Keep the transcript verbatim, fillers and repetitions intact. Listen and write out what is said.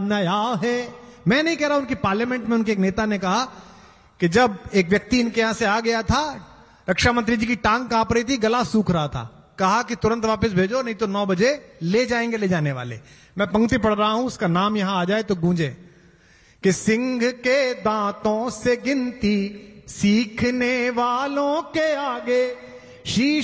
नया है। मैं नहीं कह रहा, उनकी पार्लियामेंट में उनके एक नेता ने कहा कि जब एक व्यक्ति इनके यहां से आ गया था, रक्षा मंत्री जी की टांग कांप रही थी, गला सूख रहा था, कहा कि तुरंत वापस भेजो नहीं तो नौ बजे ले जाएंगे ले जाने वाले। मैं पंक्ति पढ़ रहा हूं, उसका नाम यहां आ जाए तो गूंजे कि सिंह के दांतों से गिनती सीखने वालों के आगे शीश